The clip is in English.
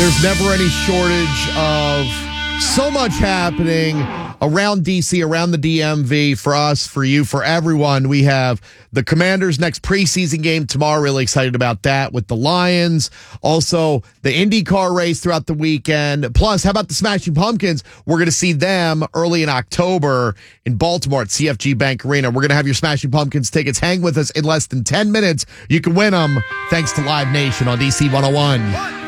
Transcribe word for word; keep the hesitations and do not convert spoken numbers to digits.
There's never any shortage of so much happening around D C, around the D M V, for us, for you, for everyone. We have the Commanders' next preseason game tomorrow. Really excited about that with the Lions. Also, the IndyCar race throughout the weekend. Plus, how about the Smashing Pumpkins? We're going to see them early in October in Baltimore at C F G Bank Arena. We're going to have your Smashing Pumpkins tickets. Hang with us in less than ten minutes. You can win them thanks to Live Nation on D C one oh one.